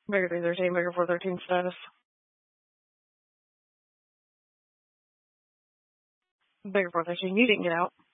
Bigger 313, bigger 413 status. Bigger 413, you didn't get out.